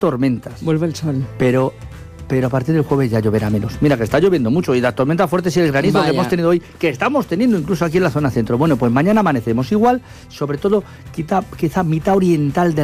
tormentas. Vuelve el sol. Pero a partir del jueves ya lloverá menos. Mira que está lloviendo mucho y las tormentas fuertes y el granizo que hemos tenido hoy, que estamos teniendo incluso aquí en la zona centro. Bueno, pues mañana amanecemos igual, sobre todo quizá mitad oriental de